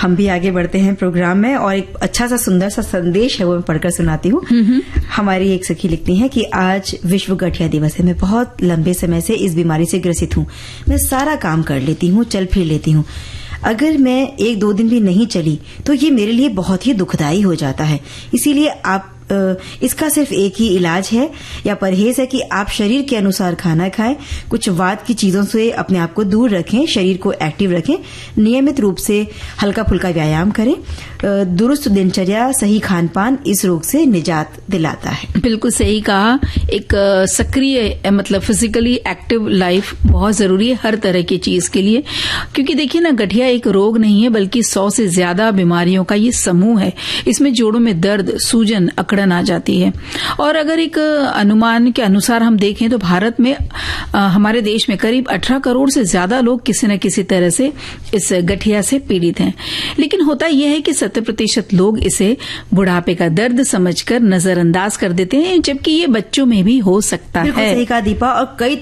हम भी आगे बढ़ते हैं प्रोग्राम में और एक अच्छा सा सुंदर सा संदेश है वो मैं पढ़कर सुनाती हूँ। हमारी एक सखी लिखती है कि आज विश्व गठिया दिवस है। मैं बहुत लंबे समय से इस बीमारी से ग्रसित हूँ। मैं सारा काम कर लेती हूँ, चल फिर लेती हूँ। अगर मैं 1-2 दिन भी नहीं चली तो ये मेरे लिए बहुत ही दुखदायी हो जाता है। इसीलिए आप इसका सिर्फ एक ही इलाज है या परहेज है कि आप शरीर के अनुसार खाना खाएं, कुछ वात की चीजों से अपने आप को दूर रखें, शरीर को एक्टिव रखें, नियमित रूप से हल्का फुल्का व्यायाम करें। दुरुस्त दिनचर्या, सही खान पान इस रोग से निजात दिलाता है। बिल्कुल सही कहा। एक सक्रिय मतलब फिजिकली एक्टिव लाइफ बहुत जरूरी है हर तरह की चीज के लिए, क्योंकि देखिए ना, गठिया एक रोग नहीं है बल्कि 100 से ज्यादा बीमारियों का ये समूह है। इसमें जोड़ों में दर्द, सूजन, अकड़न आ जाती है। और अगर एक अनुमान के अनुसार हम देखें तो भारत में हमारे देश में करीब 18 करोड़ से ज्यादा लोग किसी न किसी तरह से इस गठिया से पीड़ित हैं। लेकिन होता यह है कि 70% लोग इसे बुढ़ापे का दर्द समझकर नजरअंदाज कर देते हैं, जबकि ये बच्चों में भी हो सकता है। सही कहा दीपा। और कई